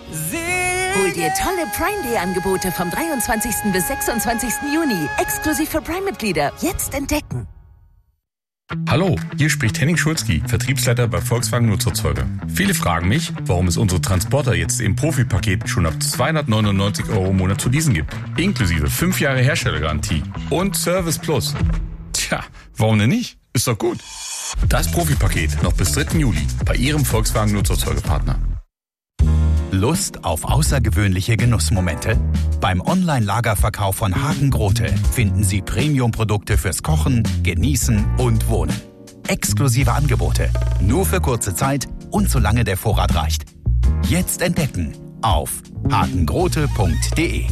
Hol dir tolle Prime-Day-Angebote vom 23. bis 26. Juni. Exklusiv für Prime-Mitglieder. Jetzt entdecken. Hallo, hier spricht Henning Schulzki, Vertriebsleiter bei Volkswagen Nutzerzeuger. Viele fragen mich, warum es unsere Transporter jetzt im Profi-Paket schon ab 299 € im Monat zu leasen gibt. Inklusive 5 Jahre Herstellergarantie und Service Plus. Tja, warum denn nicht? Ist doch gut. Das Profi-Paket noch bis 3. Juli bei Ihrem Volkswagen Nutzerzeugerpartner. Lust auf außergewöhnliche Genussmomente? Beim Online-Lagerverkauf von Hagen Grote finden Sie Premium-Produkte fürs Kochen, Genießen und Wohnen. Exklusive Angebote, nur für kurze Zeit und solange der Vorrat reicht. Jetzt entdecken auf hagengrote.de.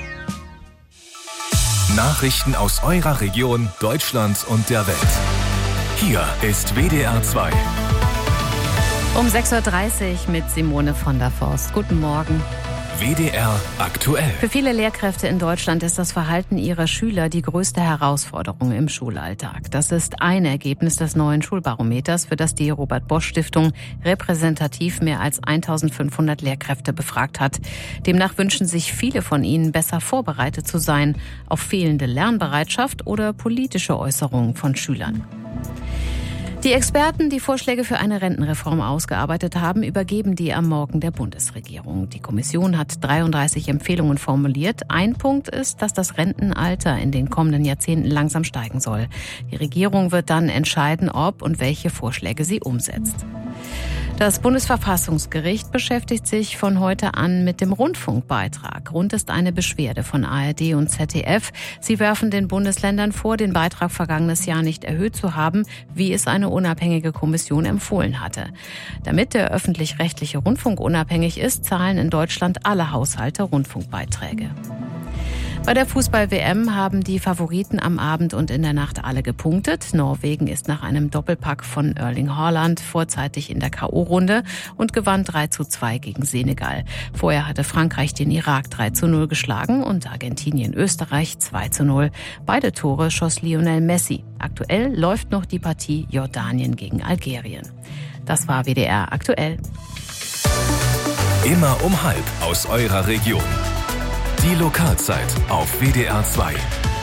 Nachrichten aus eurer Region, Deutschland und der Welt. Hier ist WDR 2. Um 6.30 Uhr mit Simone von der Forst. Guten Morgen. WDR aktuell. Für viele Lehrkräfte in Deutschland ist das Verhalten ihrer Schüler die größte Herausforderung im Schulalltag. Das ist ein Ergebnis des neuen Schulbarometers, für das die Robert-Bosch-Stiftung repräsentativ mehr als 1.500 Lehrkräfte befragt hat. Demnach wünschen sich viele von ihnen, besser vorbereitet zu sein auf fehlende Lernbereitschaft oder politische Äußerungen von Schülern. Die Experten, die Vorschläge für eine Rentenreform ausgearbeitet haben, übergeben die am Morgen der Bundesregierung. Die Kommission hat 33 Empfehlungen formuliert. Ein Punkt ist, dass das Rentenalter in den kommenden Jahrzehnten langsam steigen soll. Die Regierung wird dann entscheiden, ob und welche Vorschläge sie umsetzt. Das Bundesverfassungsgericht beschäftigt sich von heute an mit dem Rundfunkbeitrag. Grund ist eine Beschwerde von ARD und ZDF. Sie werfen den Bundesländern vor, den Beitrag vergangenes Jahr nicht erhöht zu haben, wie es eine unabhängige Kommission empfohlen hatte. Damit der öffentlich-rechtliche Rundfunk unabhängig ist, zahlen in Deutschland alle Haushalte Rundfunkbeiträge. Bei der Fußball-WM haben die Favoriten am Abend und in der Nacht alle gepunktet. Norwegen ist nach einem Doppelpack von Erling Haaland vorzeitig in der K.O.-Runde und gewann 3:2 gegen Senegal. Vorher hatte Frankreich den Irak 3:0 geschlagen und Argentinien Österreich 2:0. Beide Tore schoss Lionel Messi. Aktuell läuft noch die Partie Jordanien gegen Algerien. Das war WDR aktuell. Immer um 12:30 aus eurer Region. Die Lokalzeit auf WDR 2.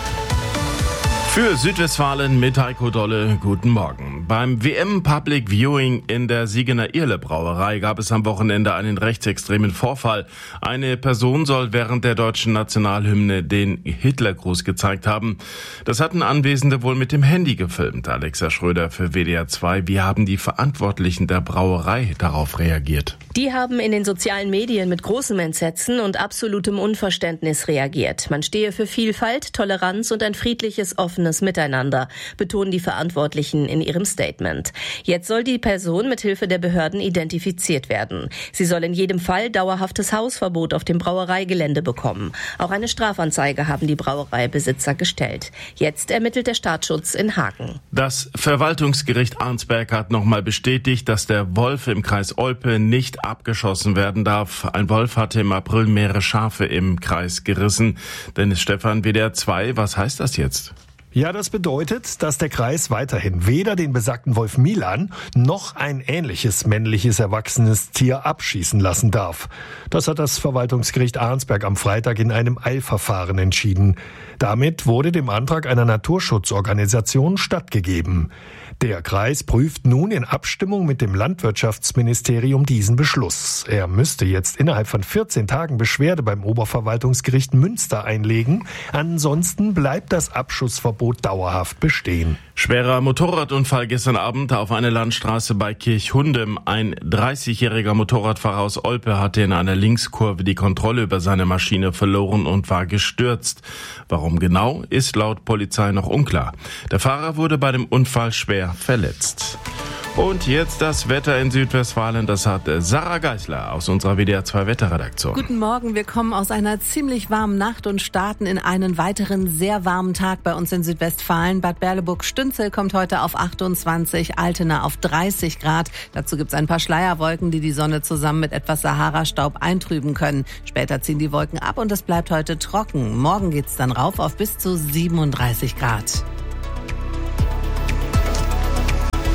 Für Südwestfalen mit Heiko Dolle, guten Morgen. Beim WM Public Viewing in der Siegener Irle Brauerei gab es am Wochenende einen rechtsextremen Vorfall. Eine Person soll während der deutschen Nationalhymne den Hitlergruß gezeigt haben. Das hatten Anwesende wohl mit dem Handy gefilmt. Alexa Schröder für WDR 2. Wie haben die Verantwortlichen der Brauerei darauf reagiert? Die haben in den sozialen Medien mit großem Entsetzen und absolutem Unverständnis reagiert. Man stehe für Vielfalt, Toleranz und ein friedliches, offenes Miteinander, betonen die Verantwortlichen in ihrem Statement. Jetzt soll die Person mit Hilfe der Behörden identifiziert werden. Sie soll in jedem Fall dauerhaftes Hausverbot auf dem Brauereigelände bekommen. Auch eine Strafanzeige haben die Brauereibesitzer gestellt. Jetzt ermittelt der Staatsschutz in Hagen. Das Verwaltungsgericht Arnsberg hat nochmal bestätigt, dass der Wolf im Kreis Olpe nicht abgeschossen werden darf. Ein Wolf hatte im April mehrere Schafe im Kreis gerissen. Dennis Stephan, WDR 2, was heißt das jetzt? Ja, das bedeutet, dass der Kreis weiterhin weder den besagten Wolf Milan noch ein ähnliches männliches erwachsenes Tier abschießen lassen darf. Das hat das Verwaltungsgericht Arnsberg am Freitag in einem Eilverfahren entschieden. Damit wurde dem Antrag einer Naturschutzorganisation stattgegeben. Der Kreis prüft nun in Abstimmung mit dem Landwirtschaftsministerium diesen Beschluss. Er müsste jetzt innerhalb von 14 Tagen Beschwerde beim Oberverwaltungsgericht Münster einlegen. Ansonsten bleibt das Abschussverbot dauerhaft bestehen. Schwerer Motorradunfall gestern Abend auf einer Landstraße bei Kirchhundem. Ein 30-jähriger Motorradfahrer aus Olpe hatte in einer Linkskurve die Kontrolle über seine Maschine verloren und war gestürzt. Warum genau, ist laut Polizei noch unklar. Der Fahrer wurde bei dem Unfall schwer verletzt. Und jetzt das Wetter in Südwestfalen, das hat Sarah Geisler aus unserer WDR 2 Wetterredaktion. Guten Morgen, wir kommen aus einer ziemlich warmen Nacht und starten in einen weiteren sehr warmen Tag bei uns in Südwestfalen. Bad Berleburg-Stünzel kommt heute auf 28, Altena auf 30 Grad. Dazu gibt's ein paar Schleierwolken, die die Sonne zusammen mit etwas Sahara-Staub eintrüben können. Später ziehen die Wolken ab und es bleibt heute trocken. Morgen geht's dann rauf auf bis zu 37 Grad.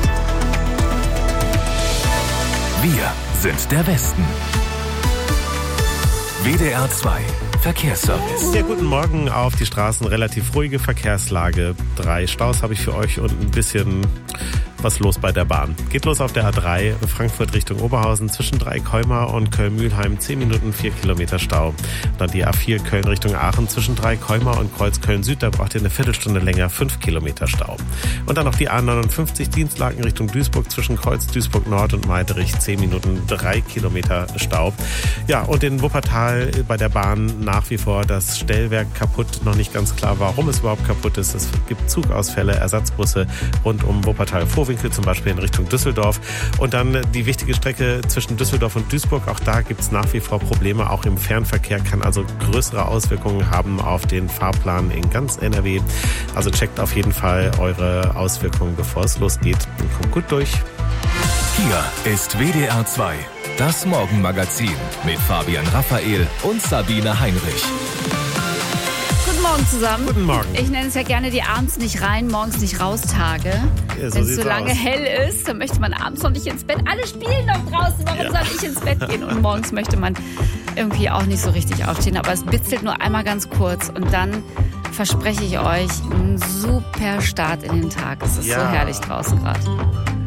Wir sind der Westen. WDR 2 Verkehrsservice. Ja, guten Morgen auf die Straßen. Relativ ruhige Verkehrslage. 3 Staus habe ich für euch und ein bisschen was los bei der Bahn. Geht los auf der A3 Frankfurt Richtung Oberhausen zwischen Dreikäumer und Köln-Mühlheim 10 Minuten 4 Kilometer Stau. Dann die A4 Köln Richtung Aachen zwischen Dreikäumer und Kreuz Köln-Süd, da braucht ihr eine Viertelstunde länger 5 Kilometer Stau. Und dann noch die A59 Dienstlaken Richtung Duisburg zwischen Kreuz Duisburg Nord und Meiderich 10 Minuten 3 Kilometer Stau. Ja, und in Wuppertal bei der Bahn nach wie vor das Stellwerk kaputt. Noch nicht ganz klar, warum es überhaupt kaputt ist. Es gibt Zugausfälle, Ersatzbusse rund um Wuppertal-Vorwinkel, zum Beispiel in Richtung Düsseldorf. Und dann die wichtige Strecke zwischen Düsseldorf und Duisburg. Auch da gibt es nach wie vor Probleme. Auch im Fernverkehr kann also größere Auswirkungen haben auf den Fahrplan in ganz NRW. Also checkt auf jeden Fall eure Auswirkungen, bevor es losgeht. Und kommt gut durch. Hier ist WDR 2, das Morgenmagazin mit Fabian Raphael und Sabine Heinrich. Guten Morgen zusammen. Guten Morgen. Ich nenne es ja gerne die abends nicht rein, morgens nicht raus Tage. Ja, so wenn es so lange aus. hell ist, dann möchte man abends noch nicht ins Bett. Alle spielen noch draußen, warum soll ich ins Bett gehen? Und morgens möchte man irgendwie auch nicht so richtig aufstehen. Aber es bitzelt nur einmal ganz kurz und dann verspreche ich euch einen super Start in den Tag. Es ist so herrlich draußen gerade.